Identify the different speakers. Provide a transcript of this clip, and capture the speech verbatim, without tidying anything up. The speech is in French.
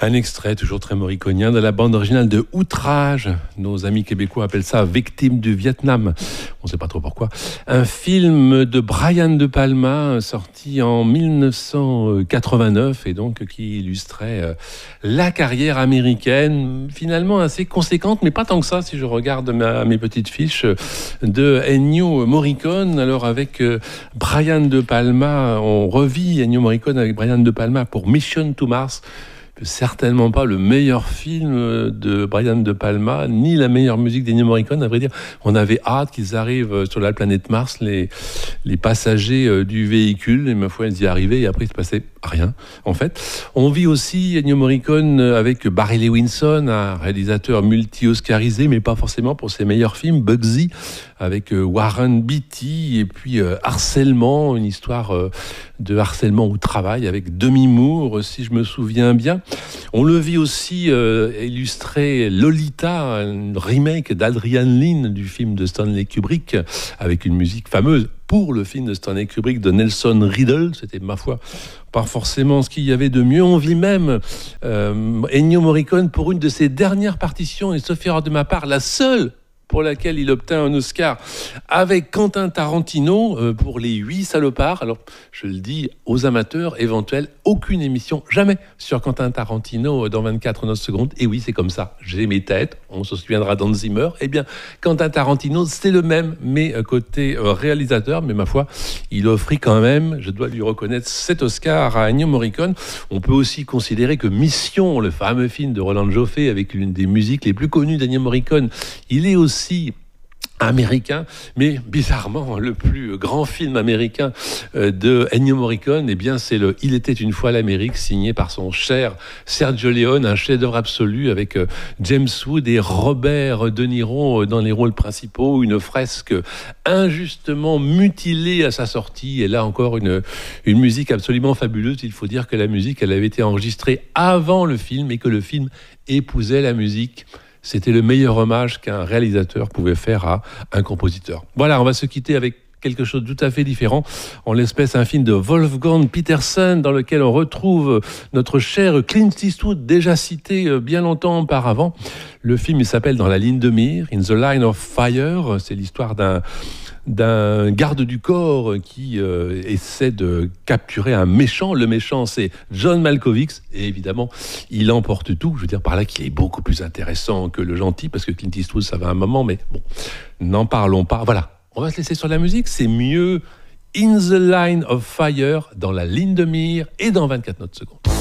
Speaker 1: Un extrait toujours très morriconien de la bande originale de Outrage. Nos amis québécois appellent ça Victime du Vietnam. On ne sait pas trop pourquoi. Un film de Brian De Palma sorti en dix-neuf cent quatre-vingt-neuf et donc qui illustrait la carrière américaine finalement assez conséquente, mais pas tant que ça si je regarde ma, mes petites fiches de Ennio Morricone. Alors avec Brian De Palma, on revit Ennio Morricone avec Brian De Palma pour Mission to Mars. Certainement pas le meilleur film de Brian De Palma, ni la meilleure musique d'Ennio Morricone, à vrai dire. On avait hâte qu'ils arrivent sur la planète Mars, les, les passagers du véhicule, et ma foi, ils y arrivaient, et après, il se passait rien, en fait. On vit aussi Ennio Morricone avec Barry Levinson, un réalisateur multi-oscarisé, mais pas forcément pour ses meilleurs films, Bugsy, avec Warren Beatty, et puis euh, Harcèlement, une histoire euh, de harcèlement au travail, avec Demi Moore, si je me souviens bien. On le vit aussi euh, illustrer Lolita, un remake d'Adrian Lyne du film de Stanley Kubrick, avec une musique fameuse pour le film de Stanley Kubrick de Nelson Riddle. C'était, ma foi, pas forcément ce qu'il y avait de mieux. On vit même euh, Ennio Morricone pour une de ses dernières partitions, et sauf erreur de ma part, la seule pour laquelle il obtint un Oscar avec Quentin Tarantino euh, pour Les Huit Salopards. Alors, je le dis aux amateurs éventuels, aucune émission, jamais, sur Quentin Tarantino dans vingt-quatre notes secondes. Et oui, c'est comme ça, j'ai mes têtes, on se souviendra d'Hans Zimmer. Eh bien, Quentin Tarantino, c'est le même, mais côté euh, réalisateur, mais ma foi, il offrit quand même, je dois lui reconnaître, cet Oscar à Ennio Morricone. On peut aussi considérer que Mission, le fameux film de Roland Joffé, avec l'une des musiques les plus connues d'Ennio Morricone, il est aussi américain, mais bizarrement, le plus grand film américain de Ennio Morricone, eh bien, c'est le Il était une fois l'Amérique, signé par son cher Sergio Leone, un chef-d'œuvre absolu avec James Wood et Robert De Niro dans les rôles principaux, une fresque injustement mutilée à sa sortie, et là encore une, une musique absolument fabuleuse. Il faut dire que la musique, elle avait été enregistrée avant le film et que le film épousait la musique. C'était le meilleur hommage qu'un réalisateur pouvait faire à un compositeur. Voilà, on va se quitter avec quelque chose de tout à fait différent. En l'espèce, un film de Wolfgang Petersen dans lequel on retrouve notre cher Clint Eastwood, déjà cité bien longtemps auparavant. Le film, il s'appelle Dans la ligne de mire, In the Line of Fire. C'est l'histoire d'un d'un garde du corps qui euh, essaie de capturer un méchant. Le méchant, c'est John Malkovich, et évidemment, il emporte tout. Je veux dire par là qu'il est beaucoup plus intéressant que le gentil, parce que Clint Eastwood, ça va un moment, mais bon, n'en parlons pas. Voilà, on va se laisser sur la musique, c'est mieux. In the Line of Fire, dans la ligne de mire, et dans vingt-quatre notes secondes.